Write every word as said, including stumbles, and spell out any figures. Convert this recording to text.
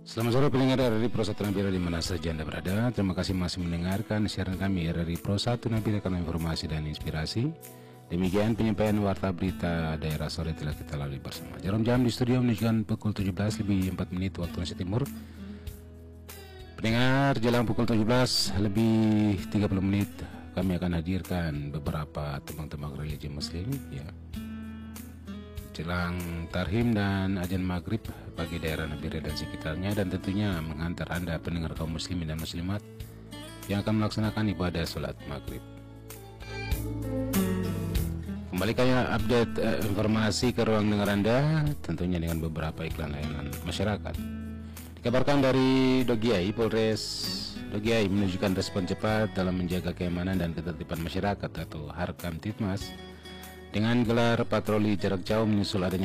Selamat sore pendengar R R I Pro satu Nabila di mana saja Anda berada. Terima kasih masih mendengarkan siaran kami R R I Pro satu Nabila karena informasi dan inspirasi. Demikian penyampaian warta berita daerah sore telah kita lalui bersama. Jarum jam di studio menunjukkan pukul tujuh belas lebih empat menit waktu Indonesia Timur. Pendengar, jelang pukul tujuh belas lebih tiga puluh menit kami akan hadirkan beberapa tembang-tembang religi muslim ya. Jelang tarhim dan azan maghrib bagi daerah Nabire dan sekitarnya, dan tentunya menghantar Anda pendengar kaum muslimin dan muslimat yang akan melaksanakan ibadah sholat maghrib. Kembali kami update eh, informasi ke ruang dengar Anda, tentunya dengan beberapa iklan layanan masyarakat. Dikabarkan dari Dogiai, Polres Dogiai menunjukkan respon cepat dalam menjaga keamanan dan ketertiban masyarakat atau Harkam Titmas dengan gelar patroli jarak jauh menyusul adanya